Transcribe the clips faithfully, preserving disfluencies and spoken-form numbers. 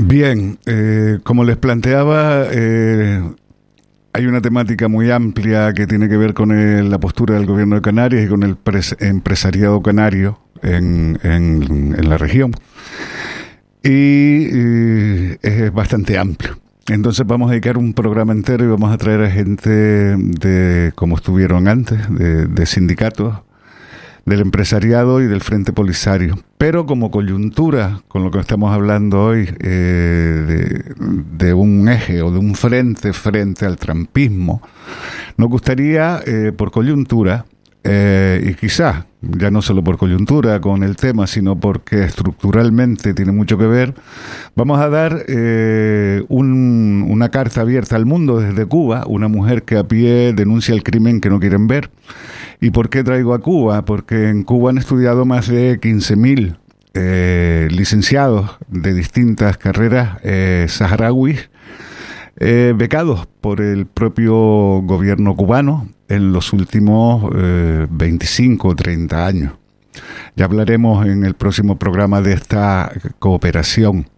Bien, eh, como les planteaba, eh, hay una temática muy amplia que tiene que ver con el, la postura del gobierno de Canarias y con el pres, empresariado canario en, en, en la región. Y eh, es bastante amplio. Entonces vamos a dedicar un programa entero y vamos a traer a gente de, como estuvieron antes, de, de sindicatos, del empresariado y del Frente Polisario. Pero como coyuntura, con lo que estamos hablando hoy, eh, de, de un eje o de un frente frente al trumpismo, nos gustaría, eh, por coyuntura, eh, y quizás, ya no solo por coyuntura con el tema, sino porque estructuralmente tiene mucho que ver, vamos a dar eh, un, una carta abierta al mundo desde Cuba, una mujer que a pie denuncia el crimen que no quieren ver. ¿Y por qué traigo a Cuba? Porque en Cuba han estudiado más de quince mil eh, licenciados de distintas carreras eh, saharauis, eh, becados por el propio gobierno cubano en los últimos eh, veinticinco o treinta años. Ya hablaremos en el próximo programa de esta cooperación.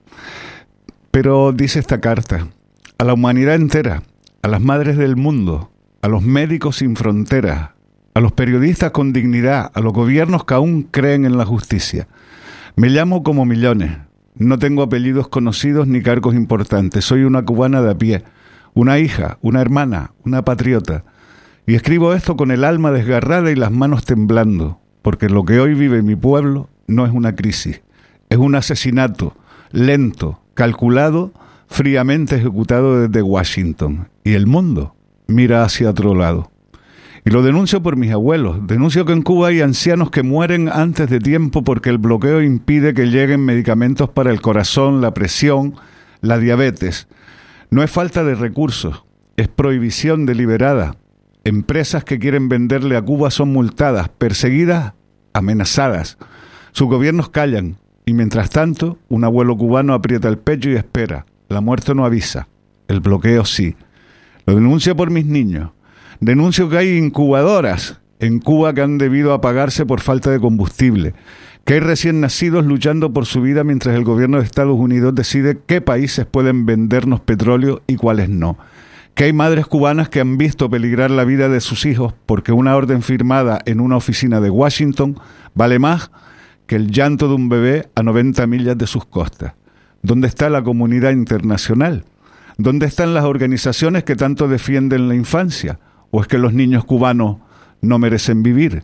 Pero dice esta carta: a la humanidad entera, a las madres del mundo, a los médicos sin fronteras, a los periodistas con dignidad, a los gobiernos que aún creen en la justicia. Me llamo como millones. No tengo apellidos conocidos ni cargos importantes. Soy una cubana de a pie, una hija, una hermana, una patriota. Y escribo esto con el alma desgarrada y las manos temblando, porque lo que hoy vive mi pueblo no es una crisis. Es un asesinato lento, calculado, fríamente ejecutado desde Washington. Y el mundo mira hacia otro lado. Y lo denuncio por mis abuelos. Denuncio que en Cuba hay ancianos que mueren antes de tiempo porque el bloqueo impide que lleguen medicamentos para el corazón, la presión, la diabetes. No es falta de recursos, es prohibición deliberada. Empresas que quieren venderle a Cuba son multadas, perseguidas, amenazadas. Sus gobiernos callan y mientras tanto un abuelo cubano aprieta el pecho y espera. La muerte no avisa, el bloqueo sí. Lo denuncio por mis niños. Denuncio que hay incubadoras en Cuba que han debido apagarse por falta de combustible, que hay recién nacidos luchando por su vida mientras el gobierno de Estados Unidos decide qué países pueden vendernos petróleo y cuáles no, que hay madres cubanas que han visto peligrar la vida de sus hijos porque una orden firmada en una oficina de Washington vale más que el llanto de un bebé a noventa millas de sus costas. ¿Dónde está la comunidad internacional? ¿Dónde están las organizaciones que tanto defienden la infancia? ¿O es que los niños cubanos no merecen vivir?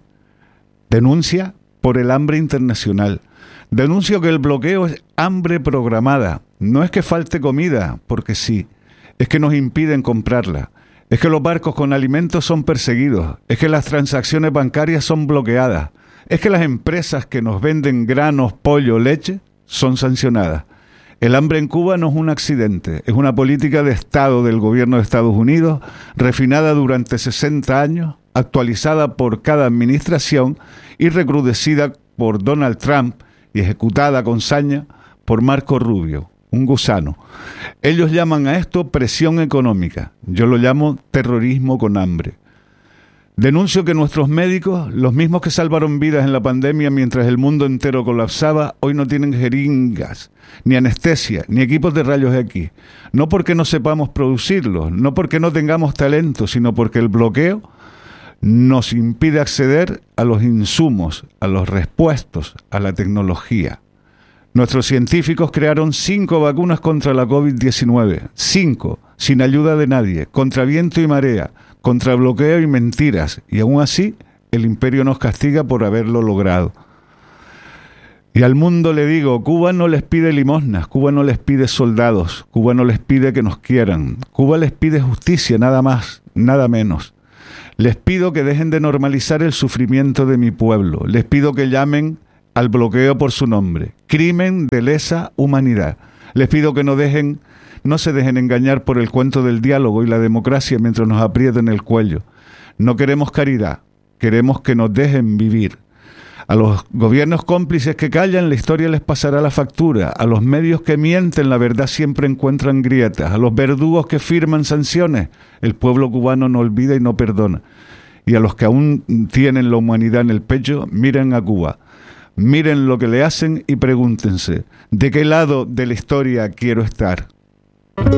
Denuncia por el hambre internacional. Denuncio que el bloqueo es hambre programada. No es que falte comida, porque sí. Es que nos impiden comprarla. Es que los barcos con alimentos son perseguidos. Es que las transacciones bancarias son bloqueadas. Es que las empresas que nos venden granos, pollo, leche son sancionadas. El hambre en Cuba no es un accidente, es una política de Estado del gobierno de Estados Unidos, refinada durante sesenta años, actualizada por cada administración y recrudecida por Donald Trump y ejecutada con saña por Marco Rubio, un gusano. Ellos llaman a esto presión económica, yo lo llamo terrorismo con hambre. Denuncio que nuestros médicos, los mismos que salvaron vidas en la pandemia mientras el mundo entero colapsaba, hoy no tienen jeringas, ni anestesia, ni equipos de rayos X. No porque no sepamos producirlos, no porque no tengamos talento, sino porque el bloqueo nos impide acceder a los insumos, a los repuestos, a la tecnología. Nuestros científicos crearon cinco vacunas contra la covid diecinueve, cinco, sin ayuda de nadie, contra viento y marea, contra bloqueo y mentiras, y aún así el imperio nos castiga por haberlo logrado. Y al mundo le digo, Cuba no les pide limosnas, Cuba no les pide soldados, Cuba no les pide que nos quieran, Cuba les pide justicia, nada más, nada menos. Les pido que dejen de normalizar el sufrimiento de mi pueblo, les pido que llamen al bloqueo por su nombre, crimen de lesa humanidad. Les pido que no dejen No se dejen engañar por el cuento del diálogo y la democracia mientras nos aprieten el cuello. No queremos caridad, queremos que nos dejen vivir. A los gobiernos cómplices que callan, la historia les pasará la factura. A los medios que mienten, la verdad siempre encuentran grietas. A los verdugos que firman sanciones, el pueblo cubano no olvida y no perdona. Y a los que aún tienen la humanidad en el pecho, miren a Cuba. Miren lo que le hacen y pregúntense, ¿de qué lado de la historia quiero estar?